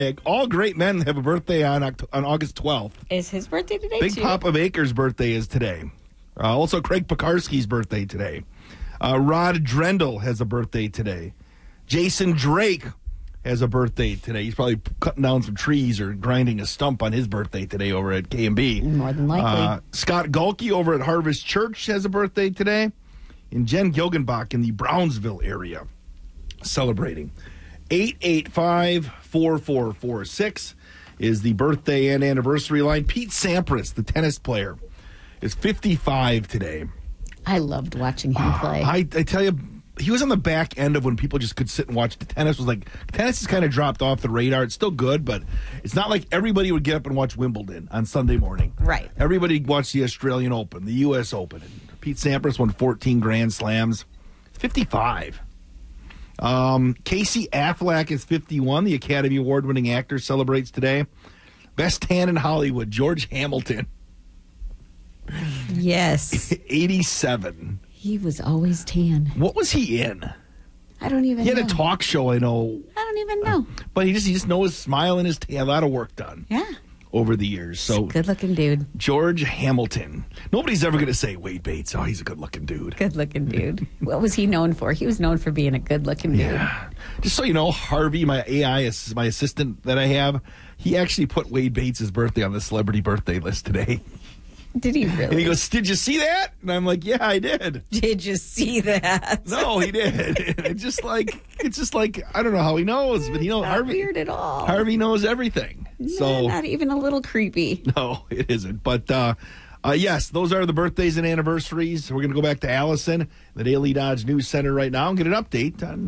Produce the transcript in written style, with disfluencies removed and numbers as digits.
All great men have a birthday on August 12th. Is his birthday today, Big too? Papa Baker's birthday is today. Also, Craig Pekarski's birthday today. Rod Drendel has a birthday today. Jason Drake has a birthday today. He's probably cutting down some trees or grinding a stump on his birthday today over at K&B. More than likely. Scott Gulke over at Harvest Church has a birthday today. And Jen Gilgenbach in the Brownsville area celebrating. 885-4446 is the birthday and anniversary line. Pete Sampras, the tennis player, is 55 today. I loved watching him play. I tell you, he was on the back end of when people just could sit and watch the tennis. Tennis has kind of dropped off the radar. It's still good, but it's not like everybody would get up and watch Wimbledon on Sunday morning. Right. Everybody watched the Australian Open, the U.S. Open. And Pete Sampras won 14 Grand Slams. 55. Casey Affleck is 51. The Academy Award-winning actor celebrates today. Best tan in Hollywood, George Hamilton. Yes. 87. He was always tan. What was he in? I don't even know. He had a talk show, I know. I don't even know. But he just knows his smile and his a lot of work done. Yeah. Over the years. So good-looking dude. George Hamilton. Nobody's ever going to say Wade Bates. Oh, he's a good-looking dude. Good-looking dude. What was he known for? He was known for being a good-looking dude. Yeah. Just so you know, Harvey, my my assistant that I have, he actually put Wade Bates' birthday on the celebrity birthday list today. Did he really? And he goes, "Did you see that?" And I'm like, "Yeah, I did." Did you see that? No, he did. It's just like I don't know how he knows, but Not Harvey weird at all. Harvey knows everything. So Not even a little creepy. no, it isn't. But yes, those are the birthdays and anniversaries. We're going to go back to Allison, the Daily Dodge News Center right now, and get an update on